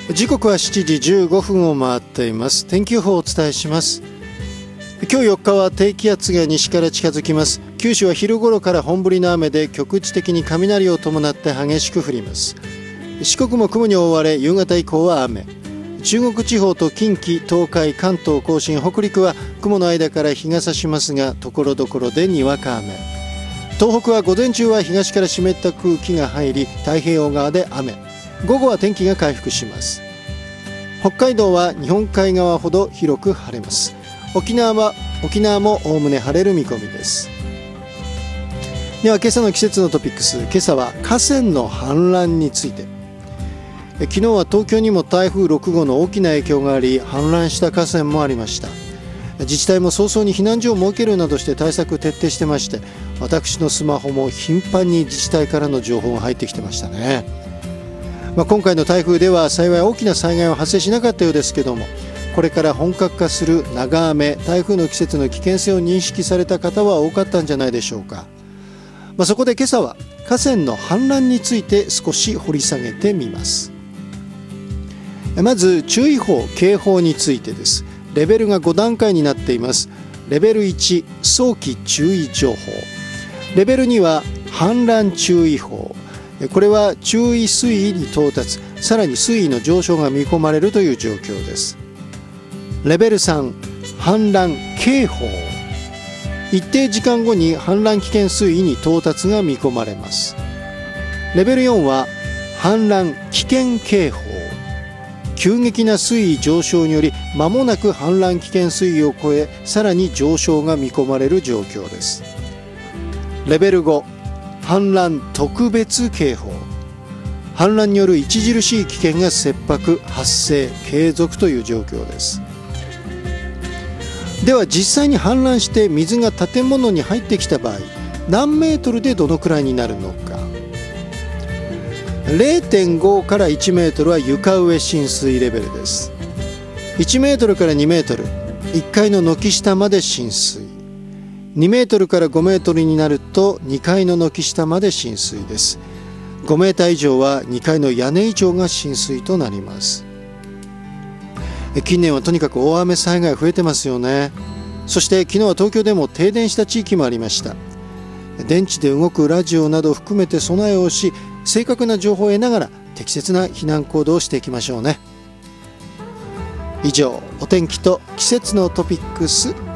時刻は7時15分を回っています。天気予報をお伝えします。今日4日は低気圧が西から近づきます。九州は昼頃から本降りの雨で局地的に雷を伴って激しく降ります。四国も雲に覆われ、夕方以降は雨。中国地方と近畿、東海、関東甲信、北陸は雲の間から日が差しますが、所々でにわか雨。東北は午前中は東から湿った空気が入り、太平洋側で雨。午後は天気が回復します。北海道は日本海側ほど広く晴れます。沖縄もおおむね晴れる見込みです。では今朝の季節のトピックス。今朝は河川の氾濫について。昨日は東京にも台風6号の大きな影響があり、氾濫した河川もありました。自治体も早々に避難所を設けるなどして対策徹底してまして、私のスマホも頻繁に自治体からの情報が入ってきてましたね。今回の台風では幸い大きな災害は発生しなかったようですけども、これから本格化する長雨、台風の季節の危険性を認識された方は多かったんじゃないでしょうか。そこで今朝は河川の氾濫について少し掘り下げてみます。まず注意報、警報についてです。レベルが5段階になっています。レベル1、早期注意情報。レベル2は氾濫注意報。これは注意水位に到達、さらに水位の上昇が見込まれるという状況です。レベル3、氾濫警報。一定時間後に氾濫危険水位に到達が見込まれます。レベル4は氾濫危険警報。急激な水位上昇により間もなく氾濫危険水位を超え、さらに上昇が見込まれる状況です。レベル5、氾濫特別警報。氾濫による著しい危険が切迫、発生、継続という状況です。では実際に氾濫して水が建物に入ってきた場合、何メートルでどのくらいになるのか。0.5 から1メートルは床上浸水レベルです。1メートルから2メートル、1階の軒下まで浸水。2メートルから5メートルになると2階の軒下まで浸水です。5メーター以上は2階の屋根以上が浸水となります。近年はとにかく大雨災害増えてますよね。そして昨日は東京でも停電した地域もありました。電池で動くラジオなど含めて備えをし、正確な情報を得ながら適切な避難行動をしていきましょうね。以上、お天気と季節のトピックス